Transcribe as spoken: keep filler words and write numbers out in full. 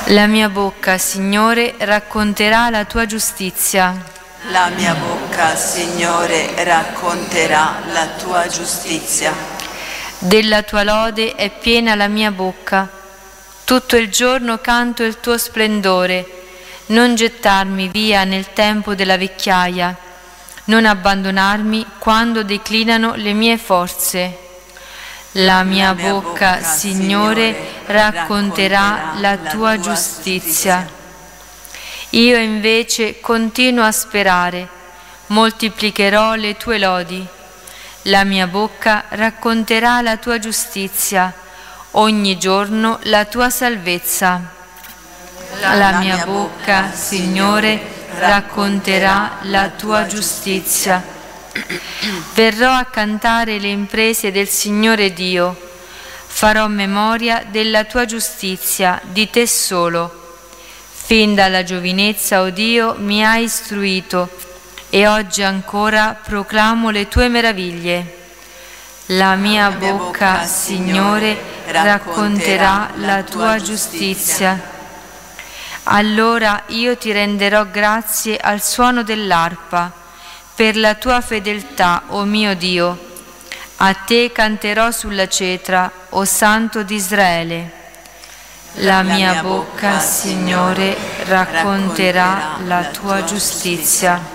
La mia bocca, Signore, racconterà la tua giustizia. La mia bocca, Signore, racconterà la tua giustizia. Della tua lode è piena la mia bocca. Tutto il giorno canto il tuo splendore. Non gettarmi via nel tempo della vecchiaia. Non abbandonarmi quando declinano le mie forze. La mia bocca, Signore, racconterà la tua giustizia. Io invece continuo a sperare, moltiplicherò le tue lodi. La mia bocca racconterà la tua giustizia, ogni giorno la tua salvezza. La mia bocca, Signore, racconterà la tua giustizia. Verrò a cantare le imprese del Signore Dio. Farò memoria della tua giustizia, di te solo. Fin dalla giovinezza, o Dio, mi hai istruito, e oggi ancora proclamo le tue meraviglie. La mia bocca, Signore, racconterà la tua giustizia. Allora io ti renderò grazie al suono dell'arpa, per la tua fedeltà, o mio Dio. A te canterò sulla cetra, o Santo di Israele. La mia bocca, Signore, racconterà la tua giustizia.